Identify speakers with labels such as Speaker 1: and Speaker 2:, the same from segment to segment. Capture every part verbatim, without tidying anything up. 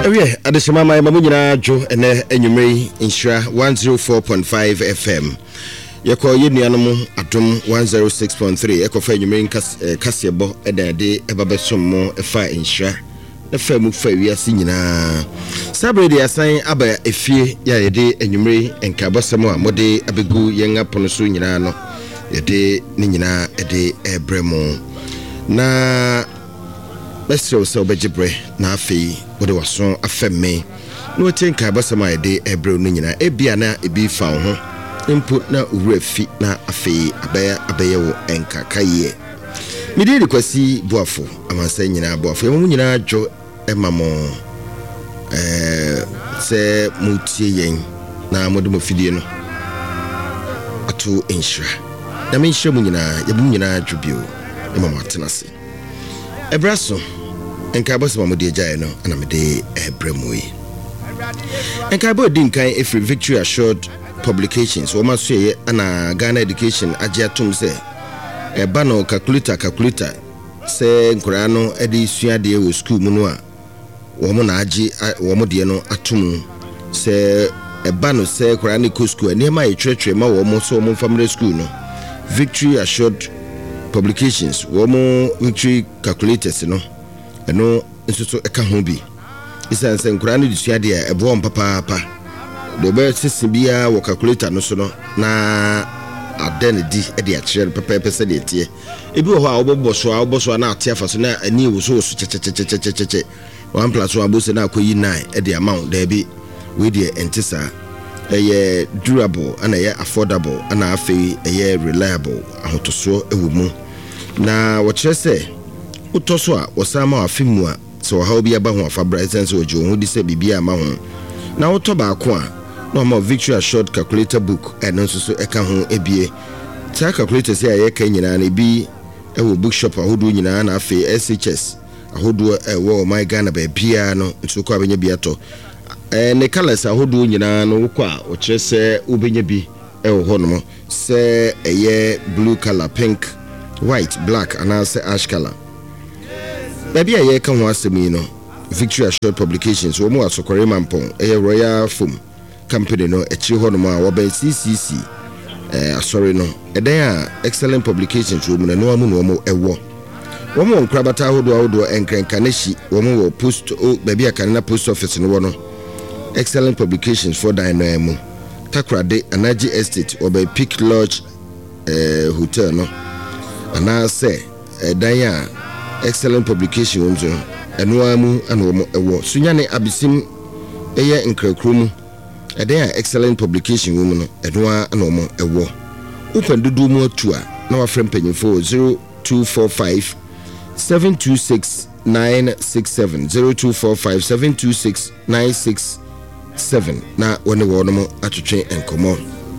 Speaker 1: Awie adesema mai mamu nyina jo ene enwumre Insura one oh four point five F M. Yeko yenuanom adom one oh six point three ekofa enwumre kasebo edade ebabesom efa Insura na fa mu fa wiase nyina. Sabre de asan aba efie ya yede enwumre enkabosem a mode abegu yenga pono so nyina no yede ni nyina ede ebremo na Mesro so bejibre na afi wode waso afemme no tenka basama ede ebro no nyina ebia na ebi fa ho input na urafi na afi abaya abaya wo enkakaye midiri kwasi boafo amansa nyina boafo yemu nyina adwo emamo eh se mutie yen na mode mofidie no ato Insura na menhye mu nyina yebu nyina adwobio emamo atenase ebraso enka boso mamudi jaye no ana mede ebremu yi enka bo din kan efri Victory Assured Publications wo maso ye ana Ghana Education agya tum se e ba no calculator calculator se nkora no edi suade wo school mu no a wo mo na agi wo mo de no atum se e ba no se nkora ne ko school ani ma ye twetwe ma wo mo so mo family school no Victory Assured Publications wo mo Victory calculators no eno nsoso eka ho bi isa nse nkura ne disuade a ebo papa papa do be sisi bia wo calculator no so no na aden di e de a kire papa pese de tie ebi wo ho a obobo so a oboso na atia fa so na ani wo so so che che che che che che one plus one bo se na akoyi nine e de amount da bi we de entisa eye durable and eye affordable and afi eye reliable ahotoso ewu mu na wo kire se utoso a wosama afimu a so ha obi aba ho afabra essence ojo ho di se bibia ma ho na woto ba ko a no ma Victory Assured calculator book eno so eka ho ebie ta calculator se aye ka nyina na bi ewo bookshop ahodo nyina na afi S H S ahodo ewo my Ghana ba bia no nso ko abenya bia to eh ne colors ahodo nyina no wo a wo kire se ubenya bi ewo ho no se eye blue color, pink, white, black and also ash color. Baby aye kan ho asemi no Victory Assured Publications wo mo asokore mampon eye Royal Foam Company no echi ho no ma wo ba C C C eh asori no eden a Excellent Publications wo mo na no amu no mo ewo wo mo nkrabata hodo hodo enkrenka na shi wo mo wo post o baby akan na post office no wo no Excellent Publications for Dynamo Takrade Anaji Estate wo ba Peak Lodge eh hotel no ana se edan a Excellent Publication wonzo eno amu anu ewo sunyane abisim eye nkrakrum eden Excellent Publication wo mu no eno anu ewo open dudu mu atu a na wa frem panyimfo zero two four five seven two six nine six seven zero two four five seven two six nine six seven na woni wo no atwetwe enkomo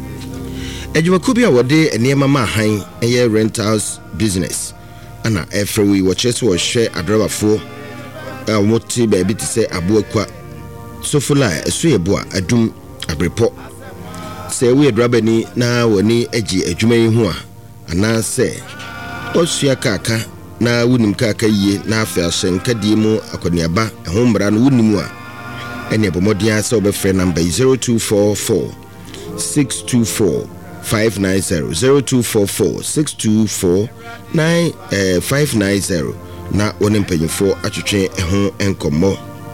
Speaker 1: ejuma bi a wode enema ma han eye rentals business ana every we chese wo hwe adrobafo a woti ba bi ti se aboakwa sofula esu yebo a adum abrepo se we adrabani na woni agi adwuma yi ho a ana se osua kaka na wunim kaka yie na afa ahyenka die mu akoniaba eho mbra no wunim a ene bomodian se obefre number zero two four four six two four five nine zero zero two four four six two four nine five nine zero na wonim panyifo atwetwe eho enkomo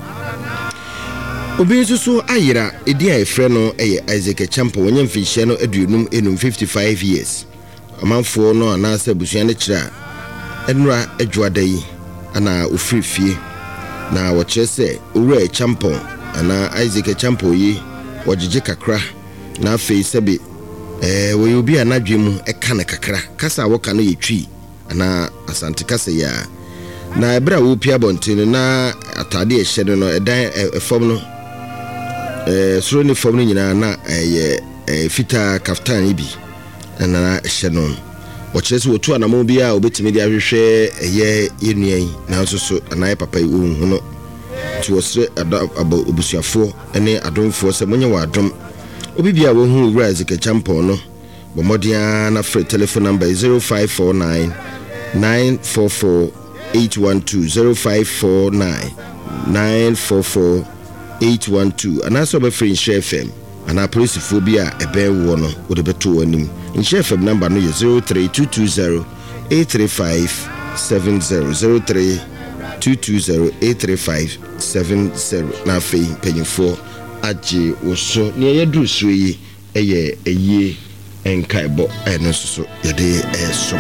Speaker 1: obi susu ayira edi a efre no eye Isaac Champo wonye mfihye no aduonum enum fifty-five years amanfo no anasa busua ne kira enura adwada yi ana ofrifie na wo kyese owura Champo ana Isaac Champo yi wojije kakra na afei sebe eh we obi anadwemu eka na kakra kasa woka no yetwi ana asante kasa ya na ebra wo pia bontino na atade ehye no edan efom no eh soro ni fom no nyina na eh fita kaftan bi na ehye no wo kyerese wo tu anamo bia obetimi dia hwehwe eye yenuan na so so anai papa yi wo hu no ti wo sre aba obusuafo ene adomfo se monye wa adom obi bia wo hu wura Isaac Champo no bomodia na free telephone number zero five four nine nine four four eight one two zero five four nine nine four four eight one two anaso be free Nhyira F M ana police phobia ebe wo no wo de beto anim. Nhyira F M number no zero three two two zero eight three five seven zero zero three two two zero eight three five seven zero na fe panyifo age wo so ne yedu so yi eye eye enkaibo eno so so yede eso